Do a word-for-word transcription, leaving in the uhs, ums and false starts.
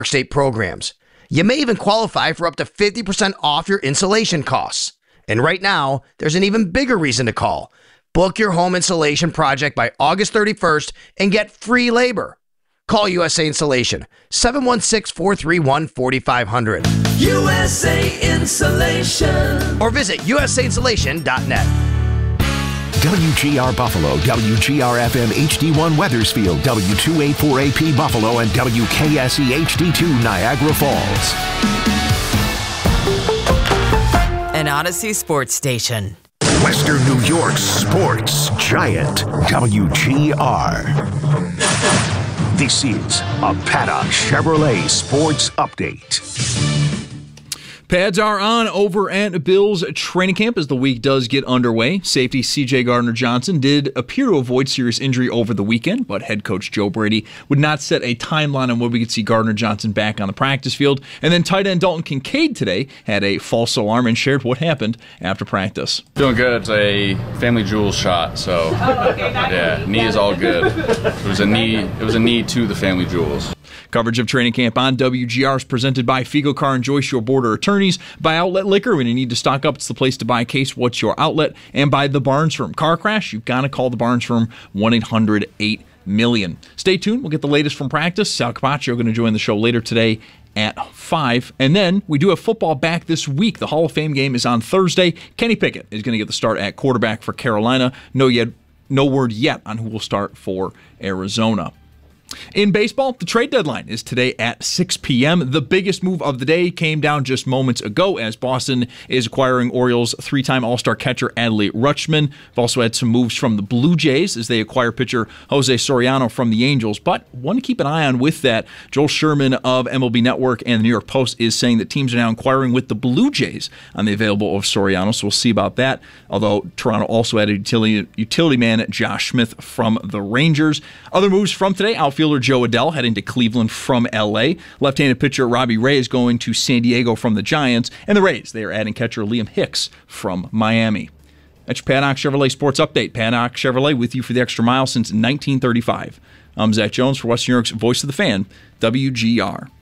State programs. You may even qualify for up to fifty percent off your insulation costs. And right now, there's an even bigger reason to call. Book your home insulation project by August thirty-first and get free labor. Call U S A Insulation, seven one six, four three one, four five zero zero. U S A Insulation. Or visit U S A insulation dot net. W G R Buffalo, W G R F M H D one Weathersfield, W two eighty-four A P Buffalo, and W K S E H D two Niagara Falls. An Odyssey Sports Station. Western New York's sports giant, W G R. This is a Paddock Chevrolet Sports Update. Pads are on over at Bills training camp as the week does get underway. Safety C J Gardner-Johnson did appear to avoid serious injury over the weekend, but head coach Joe Brady would not set a timeline on when we could see Gardner-Johnson back on the practice field. And then tight end Dalton Kincaid today had a false alarm and shared what happened after practice. Doing good. It's a Family Jewels shot, so yeah, knee is all good. It was a knee. It was a knee to the Family Jewels. Coverage of training camp on W G R is presented by Figo Car and Joyce, your border attorneys, by Outlet Liquor. When you need to stock up, it's the place to buy a case. What's your outlet? And by the Barnes Firm. Car crash, you've got to call the Barnes Firm, one eight hundred eight million. Stay tuned. We'll get the latest from practice. Sal Capaccio going to join the show later today at five. And then we do have football back this week. The Hall of Fame game is on Thursday. Kenny Pickett is going to get the start at quarterback for Carolina. No, yet, no word yet on who will start for Arizona. In baseball, the trade deadline is today at six p.m. The biggest move of the day came down just moments ago as Boston is acquiring Orioles three-time All-Star catcher Adley Rutschman. We've also had some moves from the Blue Jays as they acquire pitcher Jose Soriano from the Angels. But one to keep an eye on with that, Joel Sherman of M L B Network and the New York Post is saying that teams are now inquiring with the Blue Jays on the available of Soriano, so we'll see about that. Although Toronto also added utility, utility man Josh Smith from the Rangers. Other moves from today, outfielder Joe Adell heading to Cleveland from L A. Left-handed pitcher Robbie Ray is going to San Diego from the Giants. And the Rays, they are adding catcher Liam Hicks from Miami. That's your Paddock Chevrolet Sports Update. Paddock Chevrolet with you for the extra mile since nineteen thirty-five. I'm Zach Jones for Western New York's Voice of the Fan, W G R.